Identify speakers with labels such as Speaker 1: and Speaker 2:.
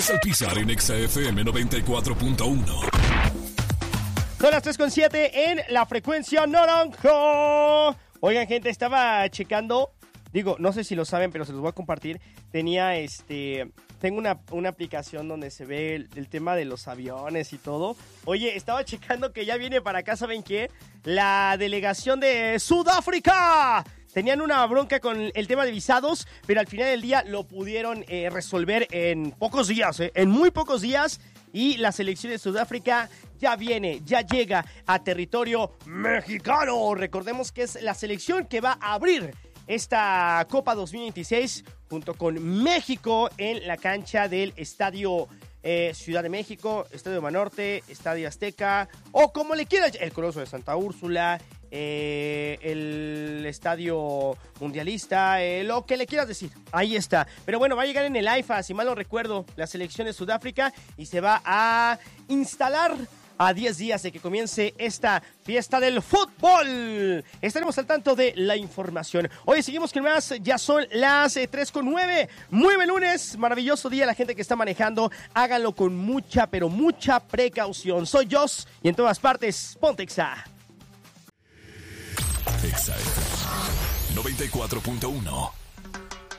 Speaker 1: Escuchas al Pizarro en Exa FM 94.1.
Speaker 2: Son las 3:07 en la frecuencia naranja. Oigan, gente, estaba checando. Digo, no sé si lo saben, pero se los voy a compartir. Tengo una aplicación donde se ve el tema de los aviones y todo. Oye, estaba checando que ya viene para acá, ¿saben qué? La delegación de Sudáfrica. Tenían una bronca con el tema de visados, pero al final del día lo pudieron resolver en pocos días, en muy pocos días. Y la selección de Sudáfrica ya llega a territorio mexicano. Recordemos que es la selección que va a abrir esta Copa 2026 junto con México en la cancha del Estadio Ciudad de México, Estadio Banorte, Estadio Azteca, o como le quieras, el Coloso de Santa Úrsula, el Estadio Mundialista, lo que le quieras decir, ahí está. Pero bueno, va a llegar en el AIFA, si mal no recuerdo, la selección de Sudáfrica, y se va a instalar a 10 días de que comience esta fiesta del fútbol. Estaremos al tanto de la información. Hoy seguimos con más, ya son las 3:09. Muy buen lunes, maravilloso día. La gente que está manejando, háganlo con mucha, pero mucha precaución. Soy Joss y en todas partes, ponte Exa.
Speaker 1: Exa FM 94.1.